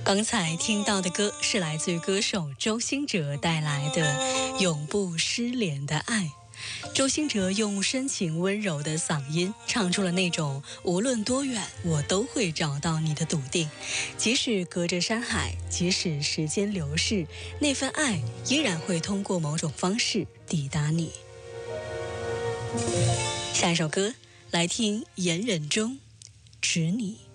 刚才听到的歌是来自于歌手周兴哲带来的《永不失联的爱》。周兴哲用深情温柔的嗓音唱出了那种无论多远我都会找到你的笃定，即使隔着山海，即使时间流逝，那份爱依然会通过某种方式抵达你。下一首歌来听严忍中《指你》。